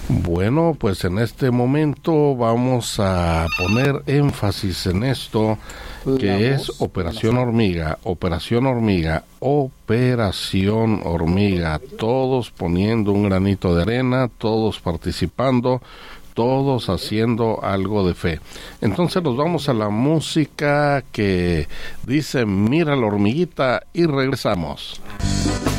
Bueno, pues en este momento vamos a poner énfasis en esto que es Operación Hormiga, Operación Hormiga, Operación Hormiga, todos poniendo un granito de arena, todos participando, todos haciendo algo de fe. Entonces nos vamos a la música que dice Mira la hormiguita y regresamos.